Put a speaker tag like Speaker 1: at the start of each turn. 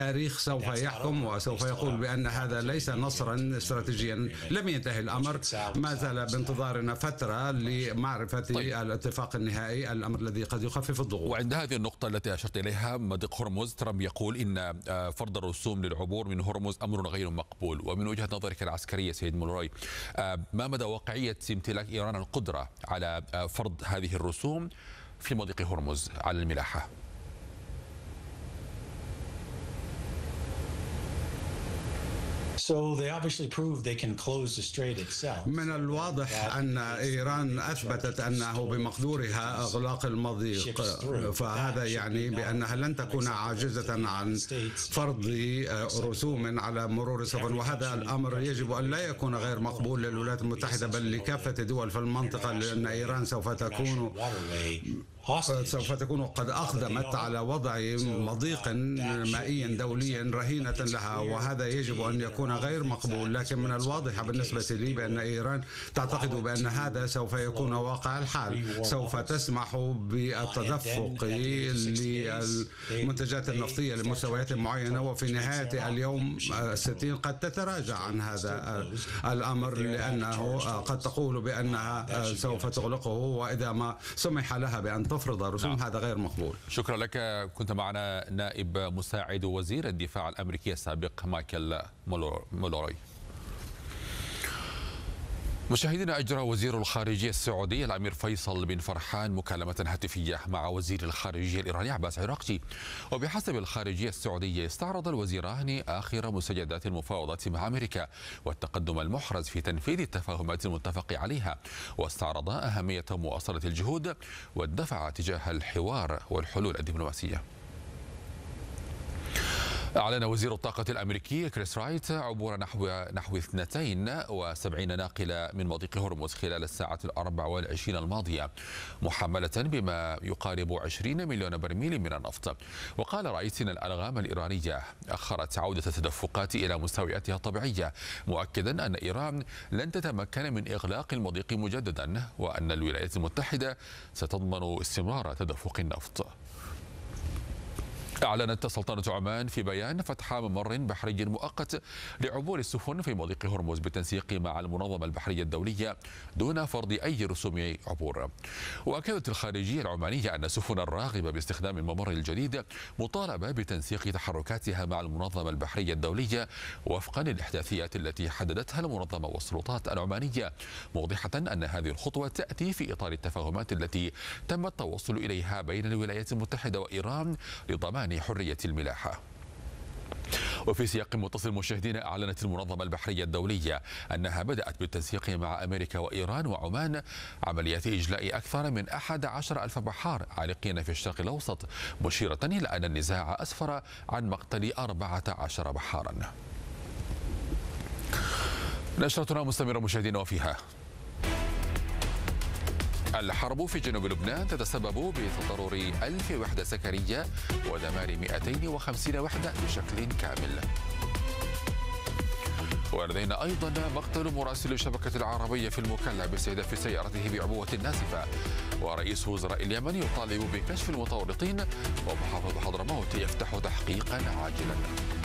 Speaker 1: التاريخ سوف يحكم وسوف يقول بأن هذا ليس نصرا استراتيجيا. لم ينتهي الأمر، ما زال بانتظارنا فترة لمعرفة الاتفاق النهائي، الأمر الذي قد يخفف الضغوط.
Speaker 2: وعند هذه النقطة التي أشرت إليها مضيق هرمز، ترامب يقول إن فرض الرسوم للعبور من هرمز أمر غير مقبول. ومن وجهة نظرك العسكرية سيد مولوراي، ما مدى واقعية امتلاك إيران القدرة على فرض هذه الرسوم في مضيق هرمز على الملاحة؟
Speaker 1: من الواضح أن إيران أثبتت أنه بمقدورها إغلاق المضيق، فهذا يعني بأنها لن تكون عاجزة عن فرض رسوم على مرور السفن، وهذا الأمر يجب أن لا يكون غير مقبول للولايات المتحدة بل لكافة الدول في المنطقة، لأن إيران سوف تكون قد أقدمت على وضع مضيق مائي دولي رهينة لها، وهذا يجب أن يكون غير مقبول. لكن من الواضح بالنسبة لي بأن إيران تعتقد بأن هذا سوف يكون واقع الحال، سوف تسمح بالتدفق للمنتجات النفطية لمستويات معينة، وفي نهاية اليوم الستين قد تتراجع عن هذا الأمر، لأنه قد تقول بأنها سوف تغلقه، وإذا ما سمح لها بأن تفرض رسوم هذا غير مقبول.
Speaker 2: شكرا لك. كنت معنا نائب مساعد وزير الدفاع الأمريكي السابق مايكل مولوراي. مشاهدينا، أجرى وزير الخارجية السعودي الأمير فيصل بن فرحان مكالمة هاتفية مع وزير الخارجية الإيراني عباس عراقجي، وبحسب الخارجية السعودية استعرض الوزيران آخر مستجدات المفاوضات مع أمريكا والتقدم المحرز في تنفيذ التفاهمات المتفق عليها، واستعرضا أهمية مواصلة الجهود والدفع تجاه الحوار والحلول الدبلوماسية. أعلن وزير الطاقة الأمريكي كريس رايت عبور نحو 72 ناقلة من مضيق هرمز خلال الساعات 24 الماضية، محملة بما يقارب 20 مليون برميل من النفط. وقال رايت إن الألغام الإيرانية أخرت عودة التدفقات إلى مستوياتها الطبيعية، مؤكدا أن إيران لن تتمكن من إغلاق المضيق مجددا، وأن الولايات المتحدة ستضمن استمرار تدفق النفط. أعلنت سلطنة عمان في بيان فتح ممر بحري مؤقت لعبور السفن في مضيق هرمز بالتنسيق مع المنظمة البحرية الدولية دون فرض أي رسوم عبور. وأكدت الخارجية العمانية أن السفن الراغبة باستخدام الممر الجديد مطالبة بتنسيق تحركاتها مع المنظمة البحرية الدولية وفقا للإحداثيات التي حددتها المنظمة والسلطات العمانية، موضحة أن هذه الخطوة تأتي في إطار التفاهمات التي تم التوصل إليها بين الولايات المتحدة وإيران لضمان حرية الملاحة. وفي سياق متصل مشاهدينا، أعلنت المنظمة البحرية الدولية أنها بدأت بالتنسيق مع أمريكا وإيران وعمان عمليات إجلاء أكثر من 11,000 بحار عالقين في الشرق الأوسط، مشيرة إلى أن النزاع أسفر عن مقتل 14 بحارا. نشرتنا مستمرة مشاهدينا، وفيها: الحرب في جنوب لبنان تتسبب بتضرر 1000 وحدة سكنية ودمار 250 وحدة بشكل كامل. ولدينا أيضا مقتل مراسل الشبكة العربية في المكلا باستهداف سيارته بعبوة ناسفة. ورئيس وزراء اليمن يطالب بكشف المتورطين، ومحافظ حضرموت يفتح تحقيقا عاجلا.